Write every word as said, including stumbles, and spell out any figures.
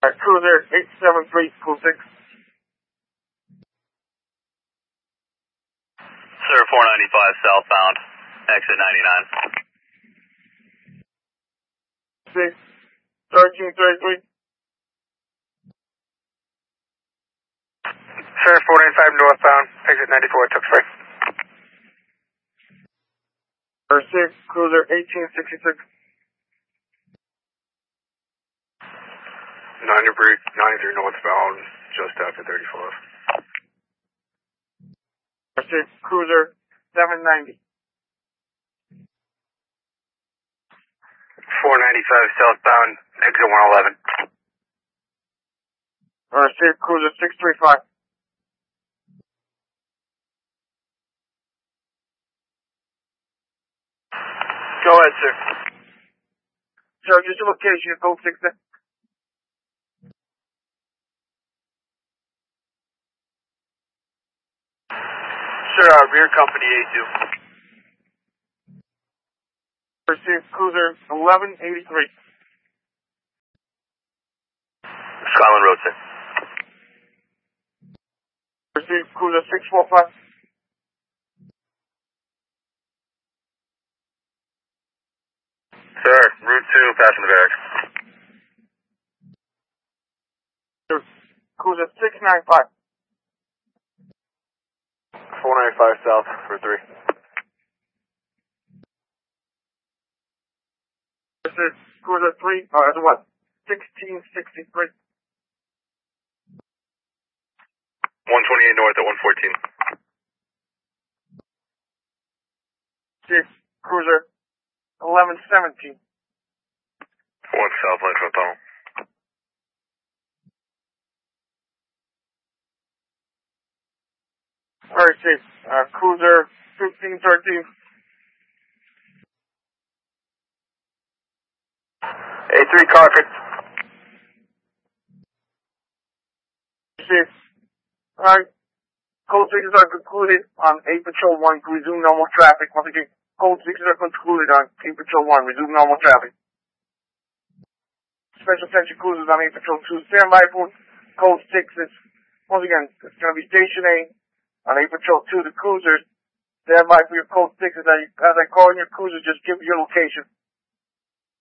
Uh, cruiser eight seven three, cool six. Sir, four ninety-five southbound, exit ninety-nine. six, thirteen thirty-three. Sir, four ninety-five northbound, exit ninety-four, took free. Sir, six, cruiser eighteen sixty-six. ninety-three, ninety-three northbound, just after thirty-five. Sir, six, cruiser seven ninety. four ninety-five southbound, exit one eleven. Sir, six, cruiser six three five. Go ahead, sir. Sir, just your location, code six. Sir, uh, rear company A two. Sir, six, cruiser eleven eighty-three. Scotland Road, sir. Sir, six, cruiser six four five. Sir, route two, passing the barracks. Sir, cruiser six nine five. four ninety-five south for three. This is cruiser three, uh, as what? sixteen sixty-three. one twenty-eight north at one fourteen. Six, cruiser eleven seventeen. one south line from tunnel. Very safe. Uh, cruiser fifteen thirteen. A three Carpet. Safe. Alright. Code sixes are concluded on A Patrol one. Resume normal traffic. Once again, code sixes are concluded on A Patrol one. Resume normal traffic. Special attention cruisers on A Patrol two. Stand by for code sixes. Once again, it's going to be stationing on A Patrol two. The cruisers, stand by for your code sixes. As I call in your cruiser, just give your location.